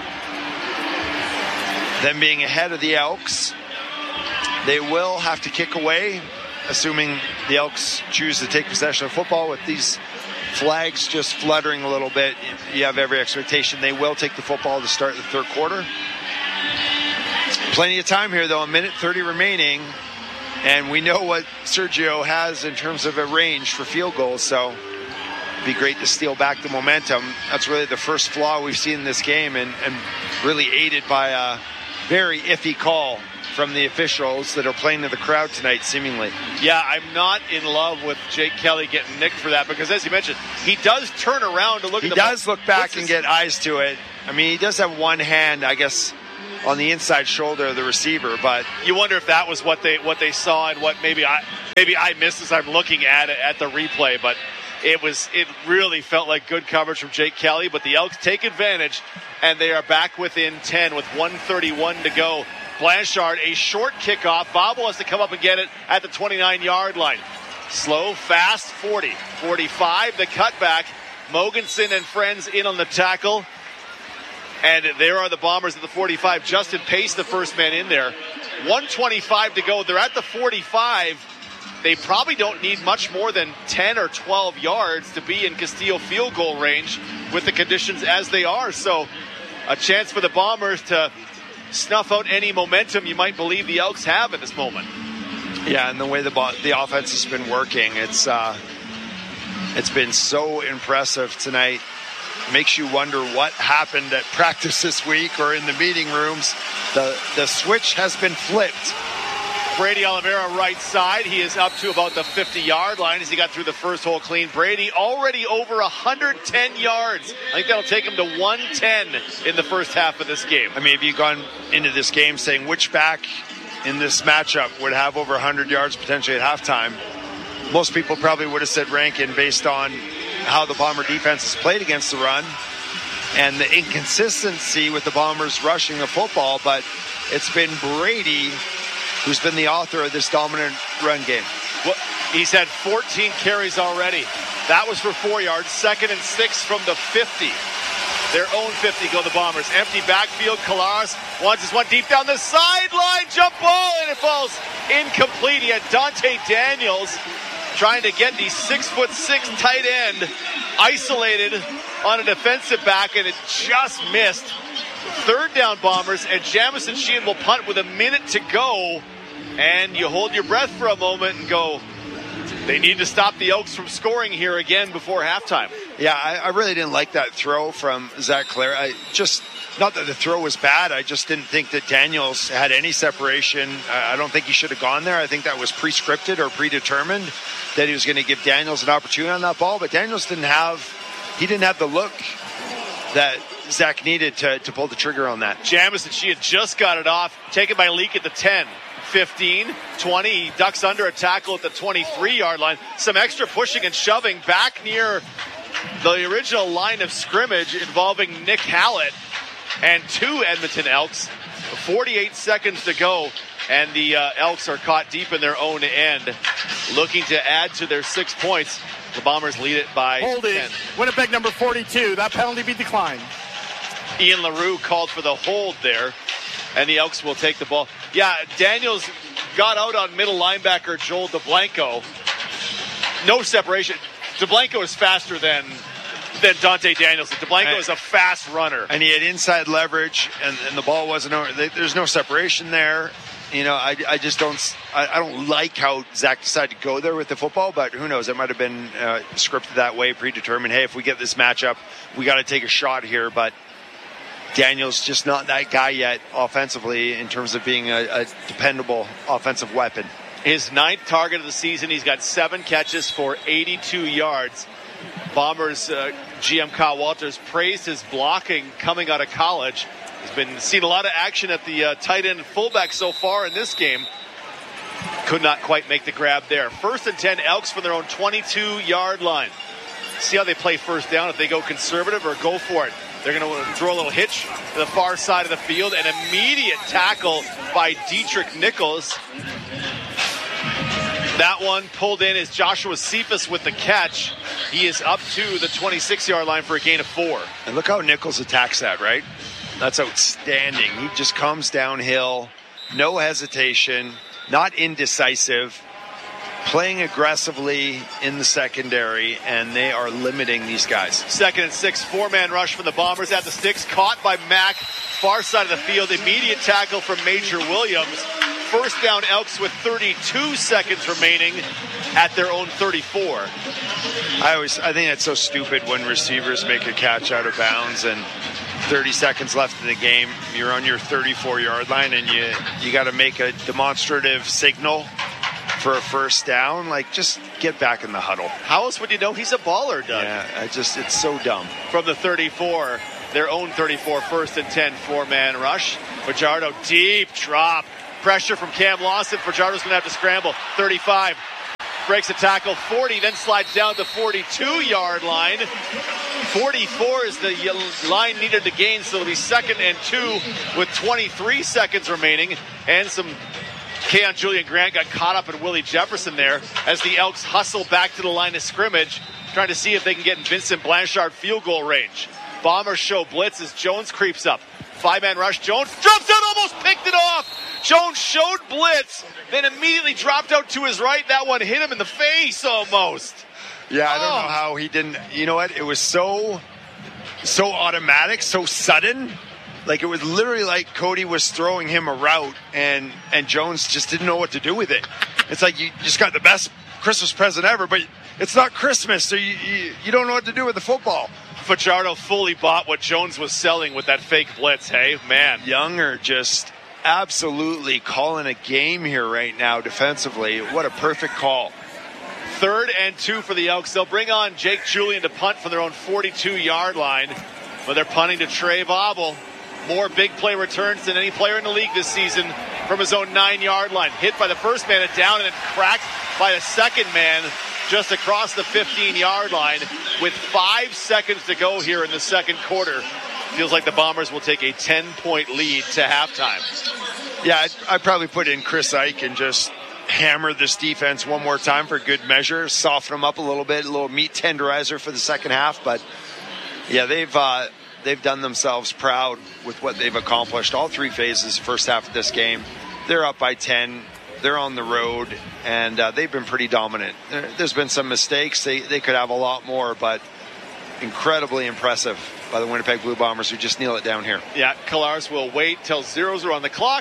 Them being ahead of the Elks. They will have to kick away, assuming the Elks choose to take possession of football. With these flags just fluttering a little bit, you have every expectation they will take the football to start the third quarter. Plenty of time here, though, 1:30 remaining. And we know what Sergio has in terms of a range for field goals, so be great to steal back the momentum. That's really the first flaw we've seen in this game, and really aided by a very iffy call from the officials that are playing to the crowd tonight, seemingly. Yeah, I'm not in love with Jake Kelly getting nicked for that, because as you mentioned, he does turn around to look at the ball. He does look back and get eyes to it. I mean, he does have one hand, I guess, on the inside shoulder of the receiver, but you wonder if that was what they saw and what maybe I missed as I'm looking at it at the replay. But it really felt like good coverage from Jake Kelly. But the Elks take advantage, and they are back within 10 with 1:31 to go. Blanchard, a short kickoff. Bobble has to come up and get it at the 29-yard line. Slow, fast, 40, 45. The cutback. Mogensen and friends in on the tackle. And there are the Bombers at the 45. Justin Pace, the first man in there. 1:25 to go. They're at the 45. They probably don't need much more than 10 or 12 yards to be in Castillo field goal range with the conditions as they are. So a chance for the Bombers to snuff out any momentum you might believe the Elks have at this moment. Yeah, and the way the offense has been working, it's been so impressive tonight. Makes you wonder what happened at practice this week or in the meeting rooms. The switch has been flipped. Brady Oliveira right side. He is up to about the 50-yard line as he got through the first hole clean. Brady already over 110 yards. I think that'll take him to 110 in the first half of this game. I mean, if you've gone into this game saying which back in this matchup would have over 100 yards potentially at halftime, most people probably would have said Rankin based on how the Bomber defense has played against the run and the inconsistency with the Bombers rushing the football. But it's been Brady who's been the author of this dominant run game. Well, he's had 14 carries already. That was for 4 yards. 2nd and 6 from the 50. Their own 50 go the Bombers. Empty backfield. Collaros wants his one deep down the sideline. Jump ball, and it falls incomplete. He had Dante Daniels trying to get the 6'6" tight end isolated on a defensive back, and it just missed. 3rd down Bombers, and Jamison Sheehan will punt with a minute to go. And you hold your breath for a moment and go, they need to stop the Elks from scoring here again before halftime. Yeah, I really didn't like that throw from Zach Clare. Not that the throw was bad, I just didn't think that Daniels had any separation. I don't think he should have gone there. I think that was pre-scripted or predetermined that he was going to give Daniels an opportunity on that ball, but Daniels didn't have the look that Zach needed to pull the trigger on that. Jamison, she had just got it off, taken by Leak at the 10. 15, 20, he ducks under a tackle at the 23-yard line. Some extra pushing and shoving back near the original line of scrimmage involving Nick Hallett and 2 Edmonton Elks. 48 seconds to go, and the Elks are caught deep in their own end, looking to add to their 6 points. The Bombers lead it by 10. Winnipeg number 42. That penalty be declined. Ian LaRue called for the hold there, and the Elks will take the ball. Yeah, Daniels got out on middle linebacker Joel DeBlanco. No separation. DeBlanco is faster than Dante Daniels. DeBlanco is a fast runner. And he had inside leverage, and the ball wasn't over. There's no separation there. You know, I just don't like how Zach decided to go there with the football, but who knows? It might have been scripted that way, predetermined. Hey, if we get this matchup, we got to take a shot here, but Daniel's just not that guy yet offensively in terms of being a dependable offensive weapon. His 9th target of the season. He's got 7 catches for 82 yards. Bombers GM Kyle Walters praised his blocking coming out of college. He's been seen a lot of action at the tight end and fullback so far in this game. Could not quite make the grab there. 1st and 10 Elks from their own 22-yard line. See how they play first down, if they go conservative or go for it. They're going to throw a little hitch to the far side of the field. An immediate tackle by Dietrich Nichols. That one pulled in is Joshua Cephas with the catch. He is up to the 26-yard line for a gain of 4. And look how Nichols attacks that, right? That's outstanding. He just comes downhill, no hesitation, not indecisive, playing aggressively in the secondary, and they are limiting these guys. 2nd and 6, 4-man rush from the Bombers at the sticks, caught by Mack, far side of the field, immediate tackle from Major Williams. First down Elks with 32 seconds remaining at their own 34. I think that's so stupid when receivers make a catch out of bounds and 30 seconds left in the game, you're on your 34-yard line and you got to make a demonstrative signal for a first down. Like, just get back in the huddle. How else would you know he's a baller, Doug? Yeah, it's so dumb. From the 34, their own 34, 1st and 10, 4-man rush. Fajardo, deep drop. Pressure from Cam Lawson. Fajardo's going to have to scramble. 35. Breaks a tackle. 40, then slides down to 42-yard line. 44 is the line needed to gain, so it'll be 2nd and 2 with 23 seconds remaining. And some Keon Julian Grant got caught up in Willie Jefferson there as the Elks hustle back to the line of scrimmage, trying to see if they can get in Vincent Blanchard field goal range. Bombers show blitz as Jones creeps up. 5-man rush. Jones jumps out, almost picked it off. Jones showed blitz, then immediately dropped out to his right. That one hit him in the face almost. Yeah, I don't know how he didn't. You know what? It was so automatic, so sudden. Like, it was literally like Cody was throwing him a route, and Jones just didn't know what to do with it. It's like you just got the best Christmas present ever, but it's not Christmas, so you don't know what to do with the football. Fajardo fully bought what Jones was selling with that fake blitz, hey? Man. Younger just absolutely calling a game here right now defensively. What a perfect call. 3rd and 2 for the Elks. They'll bring on Jake Julian to punt from their own 42-yard line, but they're punting to Trey Vobble. More big play returns than any player in the league this season from his own 9-yard line. Hit by the first man, down, and then cracked by the second man just across the 15-yard line with 5 seconds to go here in the second quarter. Feels like the Bombers will take a 10-point lead to halftime. Yeah, I'd probably put in Chris Ike and just hammer this defense one more time for good measure, soften them up a little bit, a little meat tenderizer for the second half. But, yeah, they've done themselves proud with what they've accomplished. All 3 phases, first half of this game. They're up by 10. They're on the road, and they've been pretty dominant. There's been some mistakes. They could have a lot more, but incredibly impressive by the Winnipeg Blue Bombers, who just kneel it down here. Yeah, Kallars will wait till zeros are on the clock.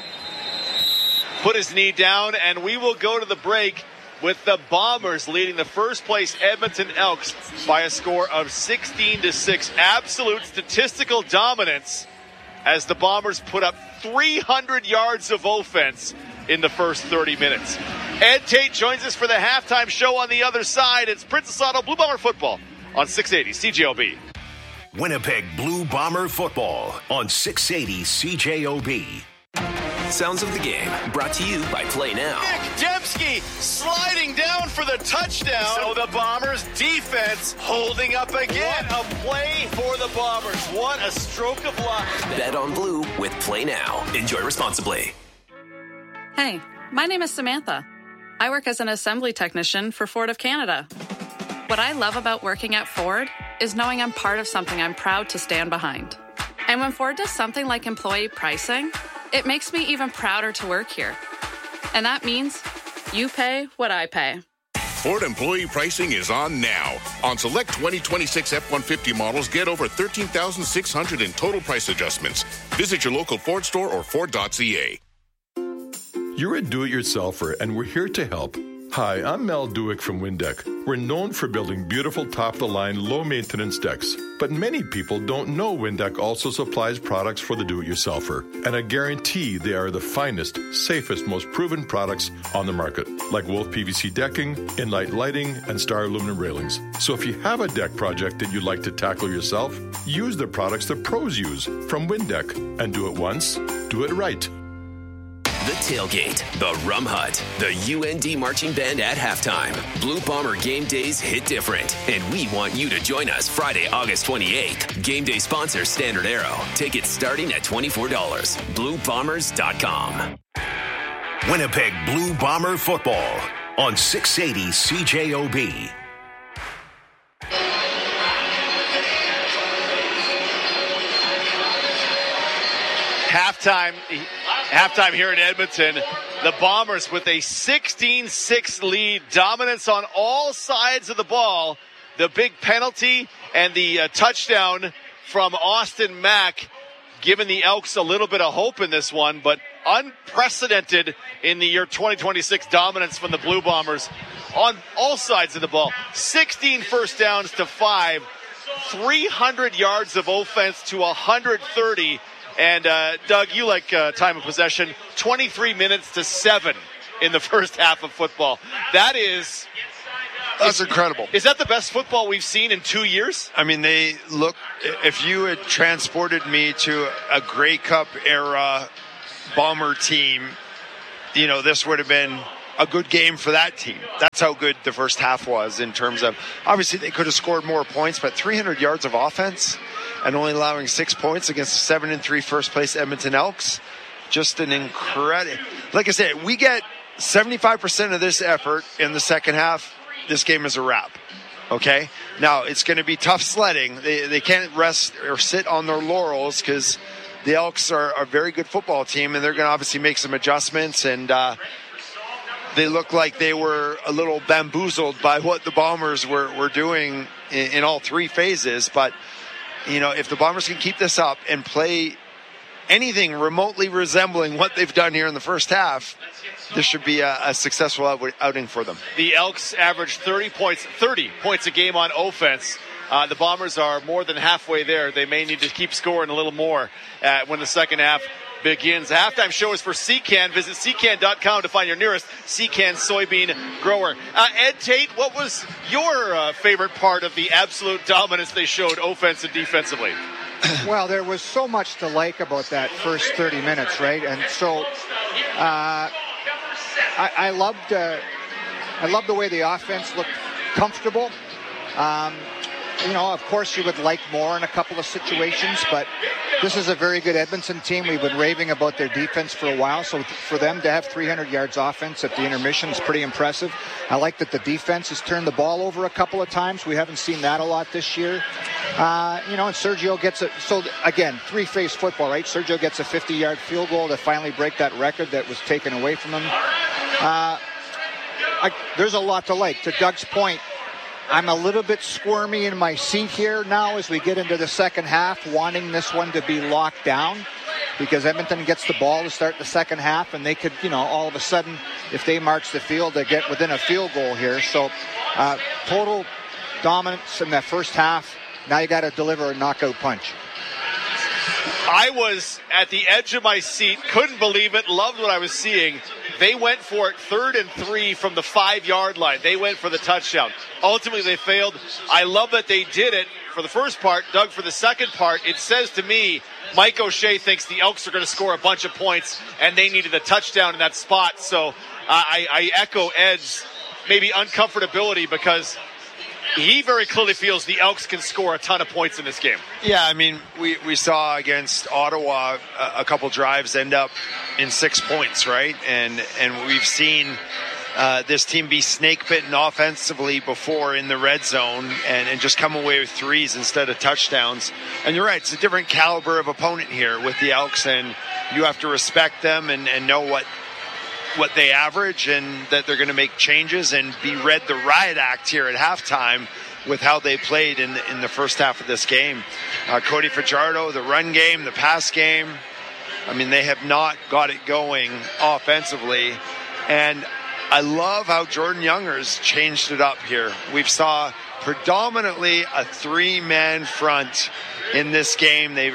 Put his knee down, and we will go to the break with the Bombers leading the first place Edmonton Elks by a score of 16-6. Absolute statistical dominance as the Bombers put up 300 yards of offense in the first 30 minutes. Ed Tate joins us for the halftime show on the other side. It's Princess Auto Blue Bomber football on 680 CJOB. Winnipeg Blue Bomber football on 680 CJOB. Sounds of the game brought to you by Play Now. Nick Dembski sliding down for the touchdown. So the Bombers defense holding up again. What a play for the Bombers. What a stroke of luck. Bet on Blue with Play Now. Enjoy responsibly. Hey, my name is Samantha. I work as an assembly technician for Ford of Canada. What I love about working at Ford is knowing I'm part of something I'm proud to stand behind. And when Ford does something like employee pricing, it makes me even prouder to work here. And that means you pay what I pay. Ford employee pricing is on now. On select 2026 F-150 models, get over $13,600 in total price adjustments. Visit your local Ford store or Ford.ca. You're a do-it-yourselfer, and we're here to help. Hi, I'm Mel Duick from Windeck. We're known for building beautiful top-of-the-line, low-maintenance decks. But many people don't know Windeck also supplies products for the do-it-yourselfer. And I guarantee they are the finest, safest, most proven products on the market. Like Wolf PVC decking, Inlight lighting, and Star aluminum railings. So if you have a deck project that you'd like to tackle yourself, use the products the pros use from Windeck. And do it once, do it right. The Tailgate, the Rum Hut, the UND Marching Band at halftime. Blue Bomber game days hit different, and we want you to join us Friday, August 28th. Game day sponsor Standard Arrow. Tickets starting at $24. BlueBombers.com. Winnipeg Blue Bomber football on 680 CJOB. Halftime here in Edmonton. The Bombers with a 16-6 lead. Dominance on all sides of the ball. The big penalty and the touchdown from Austin Mack giving the Elks a little bit of hope in this one, but unprecedented in the year 2026 dominance from the Blue Bombers on all sides of the ball. 16 first downs to 5, 300 yards of offense to 130. And, Doug, you like time of possession, 23 minutes to 7 in the first half of football. That's incredible. Is that the best football we've seen in 2 years? I mean, if you had transported me to a Grey Cup era Bomber team, this would have been a good game for that team. That's how good the first half was in terms of, obviously they could have scored more points, but 300 yards of offense and only allowing 6 points against the 7-3 first place Edmonton Elks. Just an incredible, like I said, we get 75% of this effort in the second half. This game is a wrap. Okay. Now it's going to be tough sledding. They can't rest or sit on their laurels because the Elks are a very good football team, and they're going to obviously make some adjustments. And they look like they were a little bamboozled by what the Bombers were doing in all three phases. But if the Bombers can keep this up and play anything remotely resembling what they've done here in the first half, this should be a successful outing for them. The Elks average 30 points a game on offense. The Bombers are more than halfway there. They may need to keep scoring a little more when the second half begins. The halftime show is for Secan. Visit secan.com to find your nearest Secan soybean grower. Ed Tate, what was your favorite part of the absolute dominance they showed offense and defensively? Well, there was so much to like about that first 30 minutes, right? And so I loved the way the offense looked comfortable. Of course you would like more in a couple of situations, but this is a very good Edmonton team. We've been raving about their defense for a while, so for them to have 300 yards offense at the intermission is pretty impressive. I like that the defense has turned the ball over a couple of times. We haven't seen that a lot this year. And Sergio gets it. So again, three-phase football, right? Sergio gets a 50-yard field goal to finally break that record that was taken away from him. There's a lot to like. To Doug's point, I'm a little bit squirmy in my seat here now as we get into the second half, wanting this one to be locked down because Edmonton gets the ball to start the second half, and they could, all of a sudden, if they march the field, they get within a field goal here. So total dominance in that first half. Now you got to deliver a knockout punch. I was at the edge of my seat, couldn't believe it, loved what I was seeing. They went for it 3rd and 3 from the 5-yard line. They went for the touchdown. Ultimately, they failed. I love that they did it for the first part. Doug, for the second part, it says to me, Mike O'Shea thinks the Elks are going to score a bunch of points, and they needed a touchdown in that spot. So I echo Ed's maybe uncomfortability because he very clearly feels the Elks can score a ton of points in this game. Yeah, I mean, we saw against Ottawa a couple drives end up in 6 points, right? And we've seen this team be snake-bitten offensively before in the red zone and just come away with threes instead of touchdowns. And you're right, it's a different caliber of opponent here with the Elks, and you have to respect them and know what they average and that they're going to make changes and be read the riot act here at halftime with how they played in the first half of this game. Cody Fajardo, the run game, the pass game, I mean, they have not got it going offensively. And I love how Jordan Younger's changed it up here. We've saw predominantly a 3-man front in this game. They've,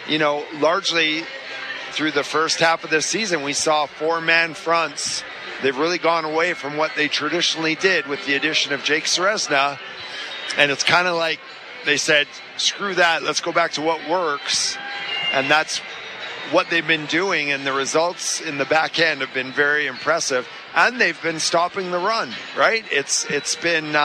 largely through the first half of this season, we saw 4-man fronts. They've really gone away from what they traditionally did with the addition of Jake Ceresna. And it's kind of like they said, screw that, let's go back to what works. And that's what they've been doing, and the results in the back end have been very impressive. And they've been stopping the run, right? It's been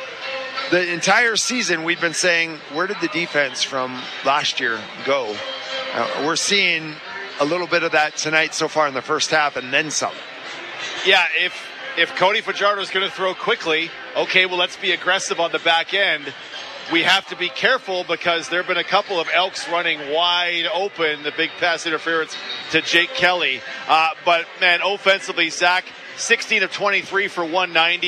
the entire season we've been saying, where did the defense from last year go? We're seeing a little bit of that tonight so far in the first half, and then some. Yeah, if Cody Fajardo is going to throw quickly, okay, well, let's be aggressive on the back end. We have to be careful because there have been a couple of Elks running wide open, the big pass interference to Jake Kelly. But, man, offensively, Zach, 16 of 23 for 190.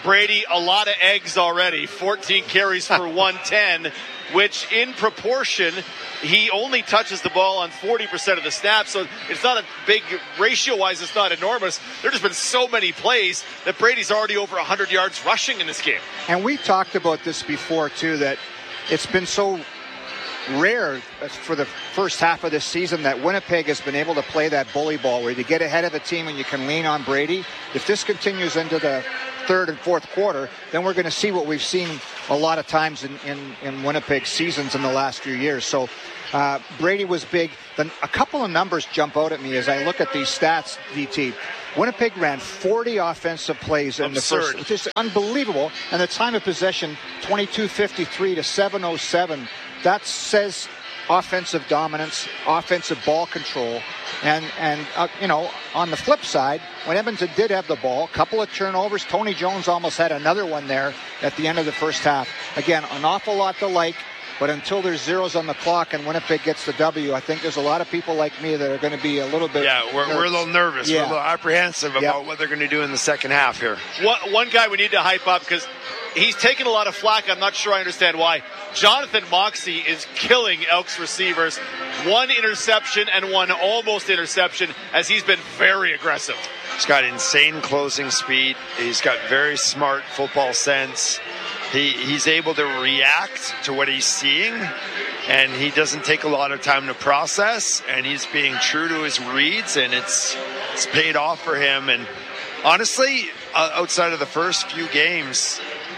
Brady, a lot of eggs already, 14 carries for 110, which in proportion, he only touches the ball on 40% of the snaps, so it's not a big, ratio-wise, it's not enormous. There's just been so many plays that Brady's already over 100 yards rushing in this game. And we talked about this before, too, that it's been so rare for the first half of this season that Winnipeg has been able to play that bully ball where you get ahead of the team and you can lean on Brady. If this continues into the third and fourth quarter, then we're going to see what we've seen a lot of times in Winnipeg seasons in the last few years. So Brady was big. Then a couple of numbers jump out at me as I look at these stats, DT. Winnipeg ran 40 offensive plays in the first, which is unbelievable. And the time of possession, 22:53 to 7:07. That says offensive dominance, offensive ball control. And on the flip side, when Edmonton did have the ball, a couple of turnovers, Tony Jones almost had another one there at the end of the first half. Again, an awful lot to like, but until there's zeros on the clock and Winnipeg gets the W, I think there's a lot of people like me that are going to be a little bit we're a little nervous. Yeah. We're a little apprehensive about what they're going to do in the second half here. One guy we need to hype up because he's taken a lot of flack. I'm not sure I understand why. Jonathan Moxey is killing Elks receivers. One interception and one almost interception as he's been very aggressive. He's got insane closing speed. He's got very smart football sense. He's able to react to what he's seeing, and he doesn't take a lot of time to process, and he's being true to his reads, and it's paid off for him. And honestly, outside of the first few games,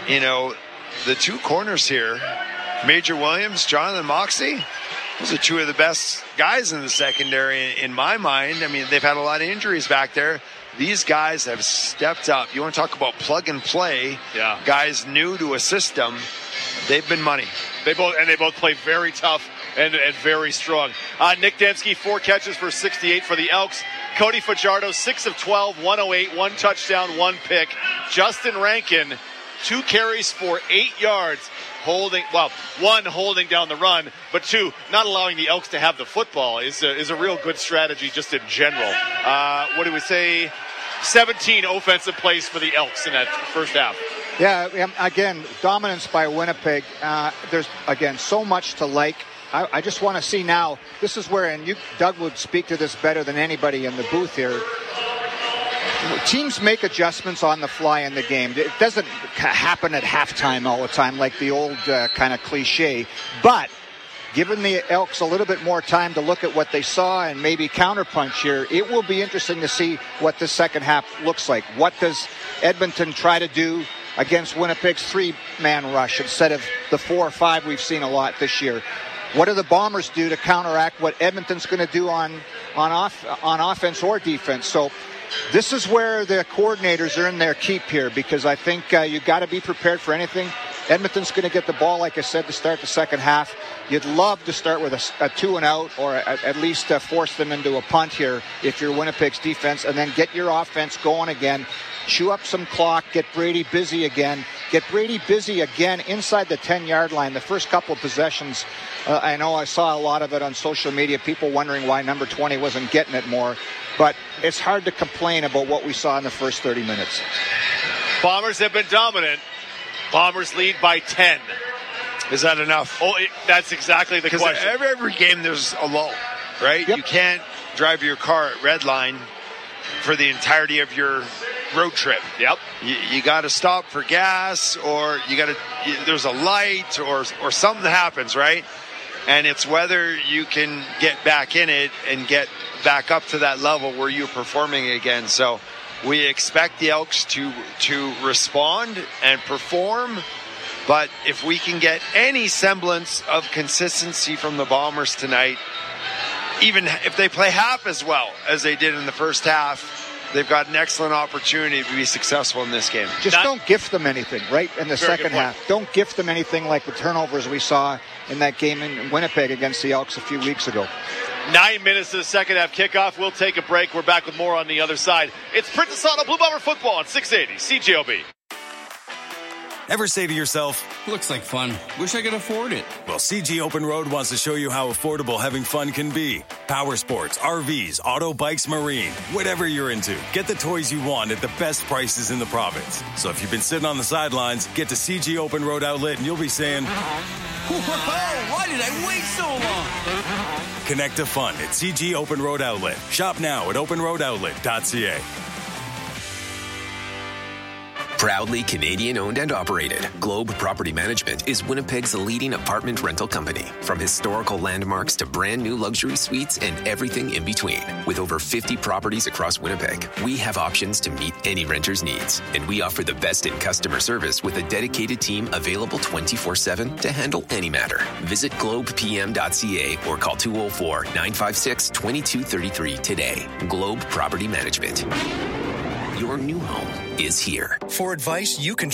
the two corners here, Major Williams, Jonathan Moxey, those are two of the best guys in the secondary in my mind. I mean, they've had a lot of injuries back there. These guys have stepped up. You want to talk about plug and play, guys new to a system, they've been money. They both play very tough and very strong. Nick Dembski, 4 catches for 68 for the Elks. Cody Fajardo, 6 of 12, 108, 1 touchdown, 1 pick. Justin Rankin, 2 carries for 8 yards. One holding down the run, but 2 not allowing the Elks to have the football is a real good strategy just in general. What do we say? 17 offensive plays for the Elks in that first half. Yeah, again, dominance by Winnipeg. There's, again, so much to like. I just want to see now, this is where, and Doug would speak to this better than anybody in the booth here, teams make adjustments on the fly in the game. It doesn't happen at halftime all the time like the old kind of cliche, but giving the Elks a little bit more time to look at what they saw and maybe counterpunch here, it will be interesting to see what the second half looks like. What does Edmonton try to do against Winnipeg's 3-man rush instead of the 4 or 5 we've seen a lot this year? What do the Bombers do to counteract what Edmonton's going to do on offense or defense? So this is where the coordinators are in their keep here, because I think you've got to be prepared for anything. Edmonton's going to get the ball, like I said, to start the second half. You'd love to start with a 2-and-out or at least force them into a punt here if you're Winnipeg's defense, and then get your offense going again. Chew up some clock, get Brady busy again. Get Brady busy again inside the 10-yard line. The first couple of possessions, I know I saw a lot of it on social media, people wondering why number 20 wasn't getting it more. But it's hard to complain about what we saw in the first 30 minutes. Bombers have been dominant. Bombers lead by 10. Is that enough? That's exactly the question. Because every game there's a lull, right? Yep. You can't drive your car at red line for the entirety of your road trip. Yep. You got to stop for gas, or there's a light, or something happens, right? And it's whether you can get back in it and get back up to that level where you're performing again. So we expect the Elks to respond and perform, but if we can get any semblance of consistency from the Bombers tonight, even if they play half as well as they did in the first half, they've got an excellent opportunity to be successful in this game. Just don't gift them anything, right, in the second half. Don't gift them anything like the turnovers we saw in that game in Winnipeg against the Elks a few weeks ago. 9 minutes to the second half kickoff. We'll take a break. We're back with more on the other side. It's Princess Auto Blue Bomber Football on 680 CJOB. Ever say to yourself, looks like fun. Wish I could afford it. Well, CG Open Road wants to show you how affordable having fun can be. Power sports, RVs, auto bikes, marine, whatever you're into. Get the toys you want at the best prices in the province. So if you've been sitting on the sidelines, get to CG Open Road Outlet and you'll be saying, whoa, why did I wait so long? Connect to fun at CG Open Road Outlet. Shop now at openroadoutlet.ca. Proudly Canadian-owned and operated, Globe Property Management is Winnipeg's leading apartment rental company. From historical landmarks to brand new luxury suites and everything in between. With over 50 properties across Winnipeg, we have options to meet any renter's needs. And we offer the best in customer service with a dedicated team available 24/7 to handle any matter. Visit globepm.ca or call 204-956-2233 today. Globe Property Management. Your new home is here. For advice you can